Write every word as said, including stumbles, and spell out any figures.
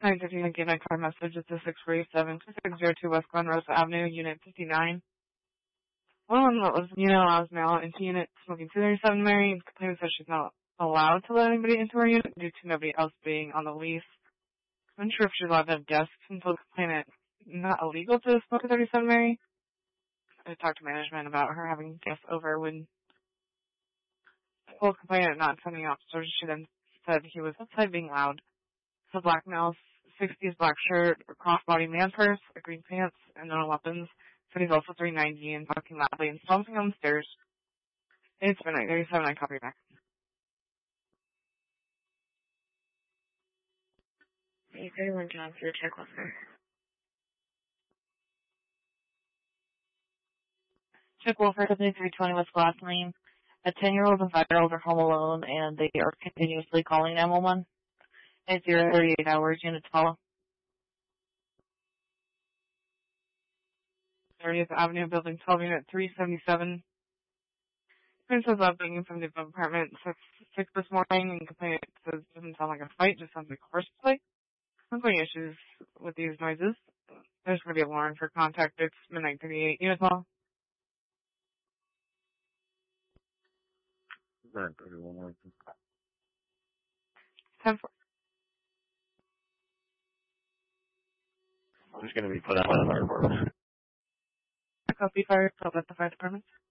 nine fifteen, again, I card message. It's a six four eight seven two six zero two West Glen Rosa Avenue, Unit fifty-nine. One that was, you know, I was now into Unit smoking two thirty-seven Mary, and complainant said she's not allowed to let anybody into her unit due to nobody else being on the lease. I'm unsure if she's allowed to have guests until the complainant not illegal to smoke a thirty-seven Mary. I talked to management about her having guests over when I told the complainant not sending officers. She then said he was outside being loud. The black mouse, sixties black shirt, a crossbody man purse, a green pants, and no weapons. Said he's also three ninety and talking loudly and stomping on the stairs. It's midnight thirty-seven, I copy back. eight thirty-one John for the check officer. Check welfare company three twenty West Glass Lane. A ten-year-old and five-year-old are home alone, and they are continuously calling nine one one. It's zero thirty-eight hours, units follow. thirtieth Avenue, Building twelve, Unit three seventy-seven. Princess Love being from the above apartment six, six this morning, and complainant says it doesn't sound like a fight, just sounds like horseplay. I'm having issues with these noises. There's going to be a warrant for contact. It's midnight thirty-eight. Units follow. nine thirty-one. ten four. I'm just going to be put out of our department. Copy fire. Tell that the fire department.